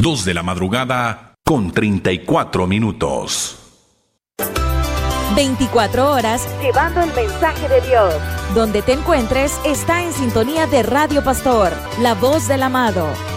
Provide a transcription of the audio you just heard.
2 de la madrugada con 34 minutos. 24 horas llevando el mensaje de Dios. Donde te encuentres, está en sintonía de Radio Pastor, la voz del amado.